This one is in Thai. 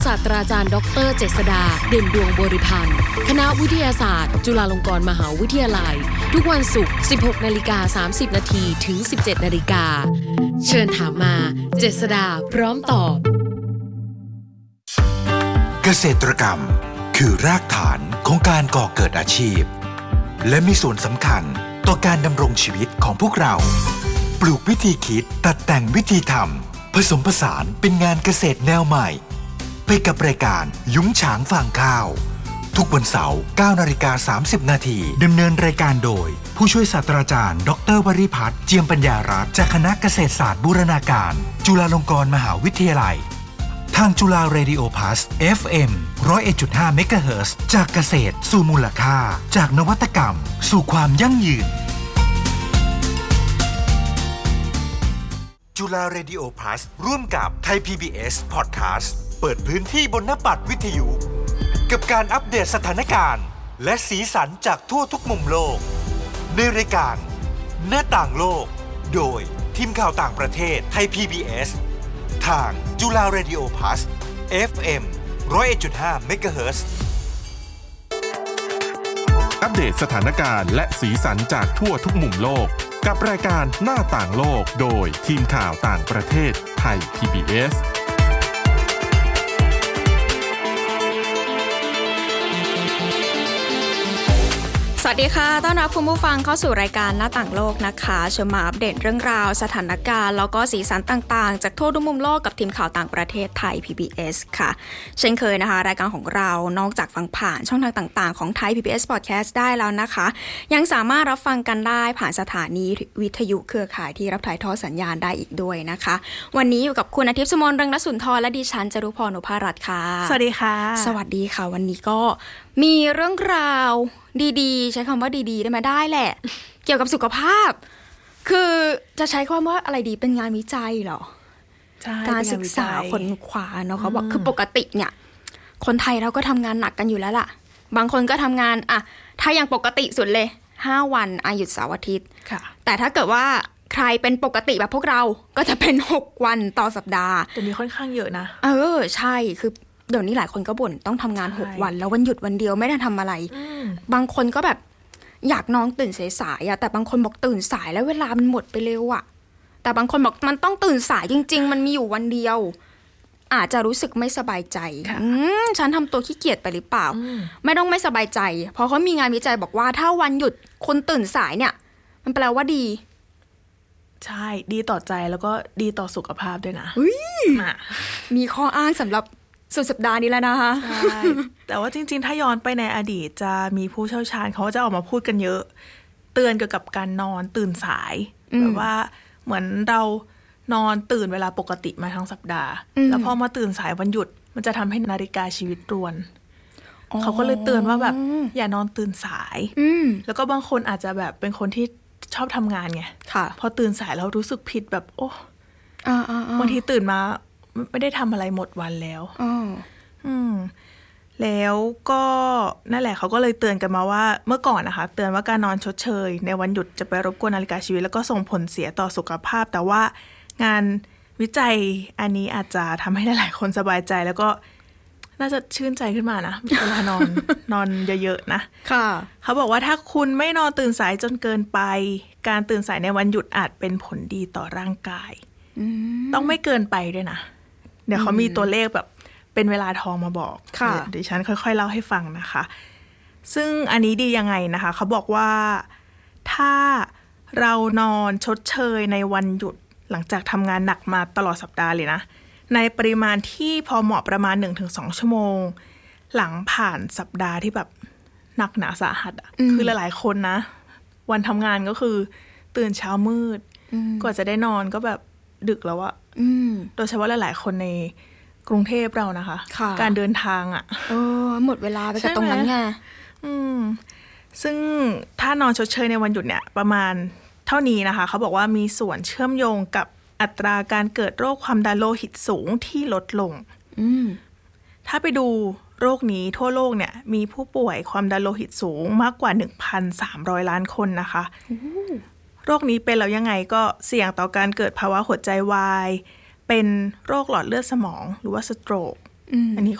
ศาสตราจารย์ดร.เจษฎาเด่นดวงบริพันธ์คณะวิทยาศาสตร์จุฬาลงกรณ์มหาวิทยาลัยทุกวันศุกร์ 16:30 น. ถึง 17:00 น. เชิญถามมาเจษฎาพร้อมตอบเกษตรกรรมคือรากฐานของการก่อเกิดอาชีพและมีส่วนสำคัญต่อการดำรงชีวิตของพวกเราปลูกวิธีคิดตัดแต่งวิธีทำผสมผสานเป็นงานเกษตรแนวใหม่ไปกับรายการยุ้งฉางฟางข้าวทุกวันเสาร์ 9:30 น. ดำเนินรายการโดยผู้ช่วยศาสตราจารย์ดร.วริพัฒน์เจียมปัญญารัตน์จากคณะเกษตรศาสตร์บูรณาการจุฬาลงกรณ์มหาวิทยาลัยทางจุฬาเรดิโอพลัส FM 101.5 เมกะเฮิรตซ์จากเกษตรสู่มูลค่าจากนวัตกรรมสู่ความยั่งยืนจุฬาเรดิโอพลัสร่วมกับไทย PBS Podcast เปิดพื้นที่บนหน้าปัดวิทยุกับการอัปเดตสถานการณ์และสีสันจากทั่วทุกมุมโลกในรายการหน้าต่างโลกโดยทีมข่าวต่างประเทศไทย PBSทางจุฬาเรดิโอพลัส FM 101.5 เมกะเฮิรตซ์อัปเดตสถานการณ์และสีสันจากทั่วทุกมุมโลกกับรายการหน้าต่างโลกโดยทีมข่าวต่างประเทศไทย PBS สวัสดีค่ะต้อนรับคุณผู้ฟังเข้าสู่รายการหน้าต่างโลกนะคะจะมาอัปเดตเรื่องราวสถานการณ์แล้วก็สีสันต่างๆจากทั่วทุกมุมโลกกับทีมข่าวต่างประเทศไทย PBS ค่ะเช่นเคยนะคะรายการของเรานอกจากฟังผ่านช่องทางต่างๆของไทย PBS Podcast ได้แล้วนะคะยังสามารถรับฟังกันได้ผ่านสถานีวิทยุเครือข่ายที่รับถ่ายทอดสัญญาณได้อีกด้วยนะคะวันนี้อยู่กับคุณอาทิตย์สุมนต์ เรืองรสุนทรและดิฉันจรุพร อุภารัตน์ค่ะสวัสดีค่ะสวัสดีค่ะวันนี้ก็มีเรื่องราวดีๆใช้คำว่าดีๆได้ไหมได้แหละเกี่ยวกับสุขภาพคือจะใช้ความว่าอะไรดีเป็นงานวิจัยเหรอการศึกษาค้นคว้าเนาะเขาบอกคือปกติเนี่ยคนไทยเราก็ทำงานหนักกันอยู่แล้วล่ะบางคนก็ทำงานอะถ้าอย่างปกติสุดเลย5 วันหยุดเสาร์อาทิตย์แต่ถ้าเกิดว่าใครเป็นปกติแบบพวกเราก็จะเป็น6 วันต่อสัปดาห์แต่นี้ค่อนข้างเยอะนะใช่คือเดี๋ยวนี้หลายคนก็บ่นต้องทำงาน6 วันแล้ววันหยุดวันเดียวไม่ได้ทำอะไรบางคนก็แบบอยากนอนตื่นสายๆแต่บางคนบอกตื่นสายแล้วเวลามันหมดไปเร็วแต่บางคนบอกมันต้องตื่นสายจริงๆมันมีอยู่วันเดียวอาจจะรู้สึกไม่สบายใจฉันทำตัวขี้เกียจไปหรือเปล่าไม่ต้องไม่สบายใจเพราะเขามีงานวิจัยบอกว่าถ้าวันหยุดคนตื่นสายเนี่ยมันแปลว่าดีใช่ดีต่อใจแล้วก็ดีต่อสุขภาพด้วยนะมีข้ออ้างสำหรับสุดสัปดาห์นี้แล้วนะคะใช่แต่ว่าจริงๆถ้าย้อนไปในอดีตจะมีผู้เชี่ยวชาญเขาจะออกมาพูดกันเยอะเตือนเกี่ยวกับการนอนตื่นสายแบบว่าเหมือนเรานอนตื่นเวลาปกติมาทั้งสัปดาห์แล้วพอมาตื่นสายวันหยุดมันจะทำให้นาฬิกาชีวิตรวนเขาก็เลยเตือนว่าแบบอย่านอนตื่นสายแล้วก็บางคนอาจจะแบบเป็นคนที่ชอบทำงานไงพอตื่นสายแล้วรู้สึกผิดแบบโอ้บางทีตื่นมาไม่ได้ทำอะไรหมดวันแล้วแล้วก็นั่นแหละเขาก็เลยเตือนกันมาว่าเมื่อก่อนนะคะเตือนว่าการนอนชดเชยในวันหยุดจะไปรบกวนนาฬิกาชีวิตแล้วก็ส่งผลเสียต่อสุขภาพแต่ว่างานวิจัยอันนี้อาจจะทำให้หลายๆคนสบายใจแล้วก็น่าจะชื่นใจขึ้นมานะเวลานอน นอนเยอะๆนะค่ะเขาบอกว่าถ้าคุณไม่นอนตื่นสายจนเกินไปการตื่นสายในวันหยุดอาจเป็นผลดีต่อร่างกายต้องไม่เกินไปด้วยนะเดี๋ยวเขามีตัวเลขแบบเป็นเวลาทองมาบอกเดี๋ยวฉันค่อยๆเล่าให้ฟังนะคะซึ่งอันนี้ดียังไงนะคะเขาบอกว่าถ้าเรานอนชดเชยในวันหยุดหลังจากทำงานหนักมาตลอดสัปดาห์เลยนะในปริมาณที่พอเหมาะประมาณ 1-2 ชั่วโมงหลังผ่านสัปดาห์ที่แบบหนักหนาสาหัสคือหลายๆคนนะวันทำงานก็คือตื่นเช้ามืดกว่าจะได้นอนก็แบบดึกแล้วอะโดยเฉพาะหลายๆคนในกรุงเทพเรานะคะการเดินทางหมดเวลาไปกับตรงนั้นไงซึ่งถ้านอนชดเชยในวันหยุดเนี่ยประมาณเท่านี้นะคะเขาบอกว่ามีส่วนเชื่อมโยงกับอัตราการเกิดโรคความดันโลหิตสูงที่ลดลงถ้าไปดูโรคนี้ทั่วโลกเนี่ยมีผู้ป่วยความดันโลหิตสูงมากกว่า 1,300 ล้านคนนะคะโรคนี้เป็นแล้วยังไงก็เสี่ยงต่อการเกิดภาวะหัวใจวายเป็นโรคหลอดเลือดสมองหรือว่าสโตรกอันนี้